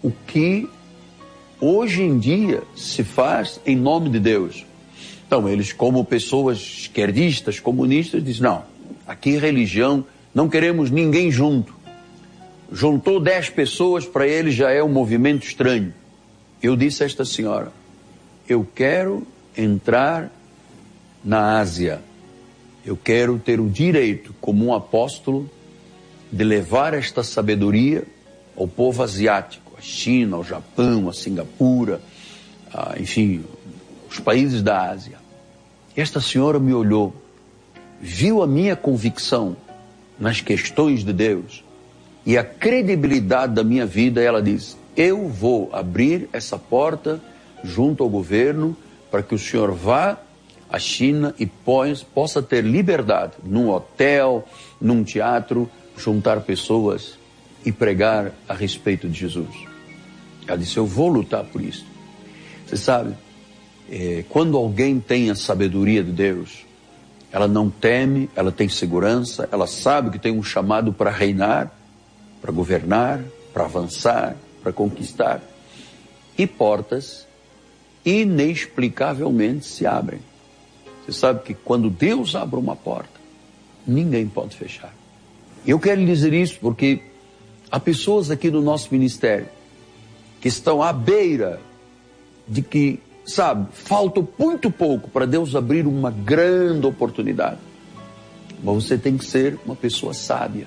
o que hoje em dia se faz em nome de Deus. Então, eles, como pessoas esquerdistas, comunistas, dizem, não, aqui religião, não queremos ninguém junto. Juntou 10 pessoas, para eles já é um movimento estranho. Eu disse a esta senhora, eu quero entrar na Ásia. Eu quero ter o direito, como um apóstolo, de levar esta sabedoria ao povo asiático, à China, ao Japão, a Singapura, enfim, os países da Ásia. Esta senhora me olhou, viu a minha convicção nas questões de Deus e a credibilidade da minha vida. Ela disse, eu vou abrir essa porta junto ao governo para que o senhor vá à China e possa ter liberdade num hotel, num teatro, juntar pessoas e pregar a respeito de Jesus. Ela disse, eu vou lutar por isso. Você sabe, quando alguém tem a sabedoria de Deus, ela não teme, ela tem segurança, ela sabe que tem um chamado para reinar, para governar, para avançar, para conquistar. E portas inexplicavelmente se abrem. Você sabe que quando Deus abre uma porta, ninguém pode fechar. Eu quero lhe dizer isso porque há pessoas aqui no nosso ministério que estão à beira de que, sabe, falta muito pouco para Deus abrir uma grande oportunidade. Mas você tem que ser uma pessoa sábia,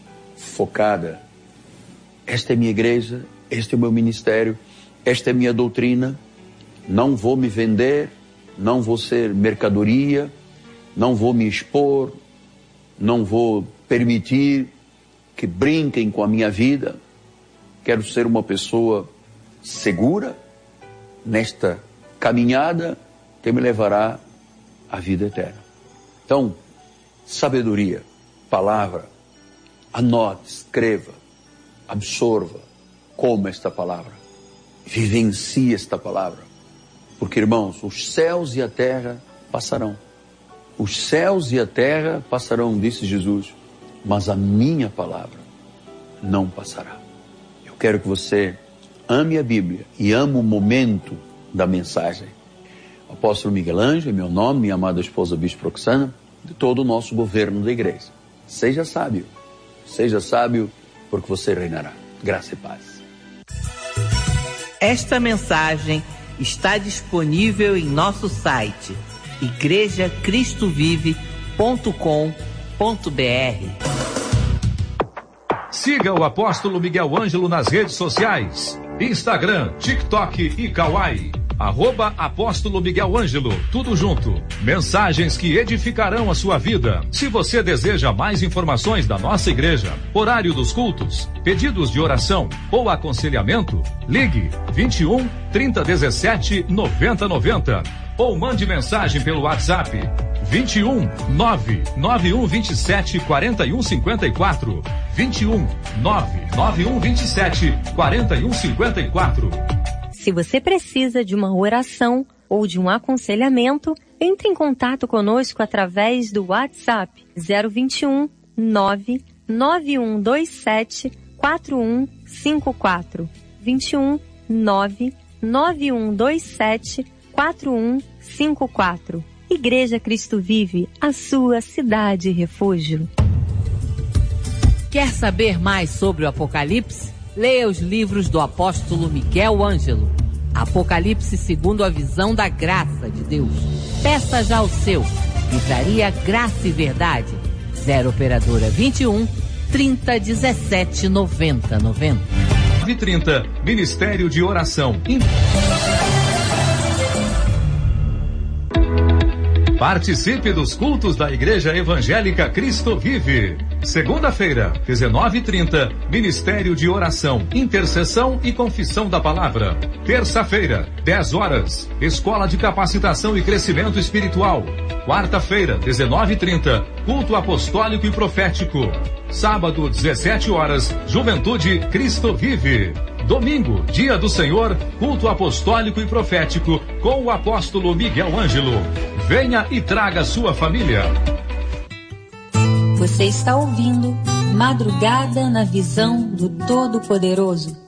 focada. Esta é minha igreja, este é o meu ministério, esta é a minha doutrina. Não vou me vender, não vou ser mercadoria, não vou me expor, não vou permitir que brinquem com a minha vida. Quero ser uma pessoa segura nesta caminhada que me levará à vida eterna. Então, sabedoria, palavra, anote, escreva, absorva, coma esta palavra, vivencie esta palavra. Porque, irmãos, os céus e a terra passarão. Os céus e a terra passarão, disse Jesus, mas a minha palavra não passará. Eu quero que você ame a Bíblia e ame o momento da mensagem. O apóstolo Miguel Ângelo, em meu nome, minha amada esposa Bispo Roxana, de todo o nosso governo da igreja. Seja sábio porque você reinará. Graça e paz. Esta mensagem está disponível em nosso site igrejacristovive.com.br. Siga o apóstolo Miguel Ângelo nas redes sociais, Instagram, TikTok e Kawaii. @apóstolo Miguel Ângelo, tudo junto. Mensagens que edificarão a sua vida. Se você deseja mais informações da nossa igreja, horário dos cultos, pedidos de oração ou aconselhamento, ligue 21 3017 9090 ou mande mensagem pelo WhatsApp 21 99127 4154 21 99127 4154. Se você precisa de uma oração ou de um aconselhamento, entre em contato conosco através do WhatsApp 021 99127 4154 21 99127 4154. Igreja Cristo Vive, a sua cidade refúgio. Quer saber mais sobre o Apocalipse? Leia os livros do apóstolo Miguel Ângelo. Apocalipse segundo a visão da graça de Deus. Peça já o seu. Livraria Graça e Verdade. 0 operadora 21 30 17 90 90. 9h30, Ministério de Oração. Participe dos cultos da Igreja Evangélica Cristo Vive. Segunda-feira, 19h30, Ministério de Oração, Intercessão e Confissão da Palavra. Terça-feira, 10 horas, Escola de Capacitação e Crescimento Espiritual. Quarta-feira, 19h30, Culto Apostólico e Profético. Sábado, 17 horas, Juventude Cristo Vive. Domingo, Dia do Senhor, Culto Apostólico e Profético com o apóstolo Miguel Ângelo. Venha e traga sua família. Você está ouvindo Madrugada na Visão do Todo-Poderoso.